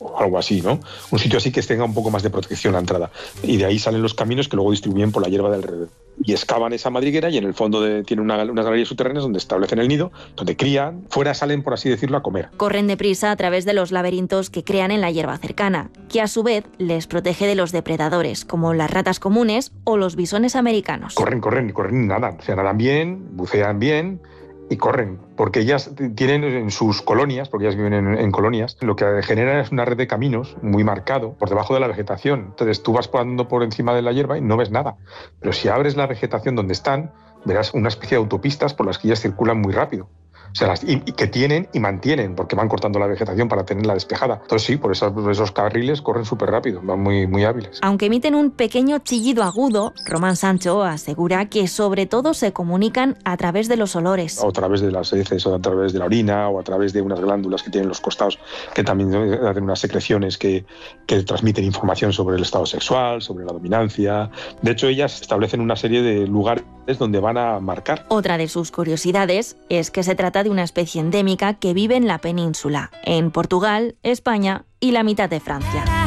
o algo así, ¿no? Un sitio así que tenga un poco más de protección a la entrada. Y de ahí salen los caminos que luego distribuyen por la hierba de alrededor. Y excavan esa madriguera y en el fondo tienen unas galerías subterráneas donde establecen el nido, donde crían, fuera salen, por así decirlo, a comer. Corren deprisa a través de los laberintos que crean en la hierba cercana, que a su vez les protege de los depredadores, como las ratas comunes o los bisones americanos. Corren y nadan. O sea, nadan bien, bucean bien y corren, porque ellas tienen en sus colonias, porque ellas viven en colonias, lo que generan es una red de caminos muy marcado por debajo de la vegetación. Entonces tú vas andando por encima de la hierba y no ves nada. Pero si abres la vegetación donde están, verás una especie de autopistas por las que ellas circulan muy rápido. O sea, y que tienen y mantienen, porque van cortando la vegetación para tenerla despejada. Entonces sí, por esos carriles corren súper rápido, van muy hábiles. Aunque emiten un pequeño chillido agudo, Román Sancho asegura que sobre todo se comunican a través de los olores. O a través de las heces, o a través de la orina, o a través de unas glándulas que tienen los costados, que también hacen unas secreciones que transmiten información sobre el estado sexual, sobre la dominancia. De hecho, ellas establecen una serie de lugares donde van a marcar. Otra de sus curiosidades es que se trata de una especie endémica que vive en la península, en Portugal, España y la mitad de Francia.